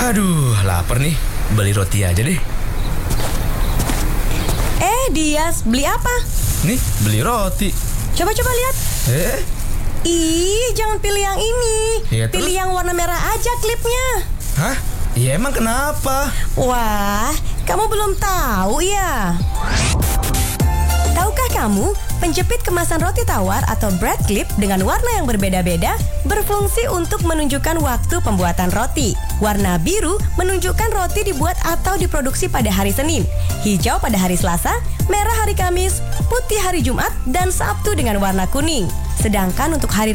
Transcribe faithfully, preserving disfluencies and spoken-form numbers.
Aduh, lapar nih. Beli roti aja deh. Eh, Dias, beli apa? Nih, beli roti. Coba-coba lihat. Eh? Ih, jangan pilih yang ini. Ya, pilih terus? yang warna merah aja klipnya. Hah? Ya emang kenapa? Wah, kamu belum tahu ya? Tahukah kamu, penjepit kemasan roti tawar atau bread clip dengan warna yang berbeda-beda berfungsi untuk menunjukkan waktu pembuatan roti. Warna biru menunjukkan roti dibuat atau diproduksi pada hari Senin, hijau pada hari Selasa, merah hari Kamis, putih hari Jumat, dan Sabtu dengan warna kuning. Sedangkan untuk hari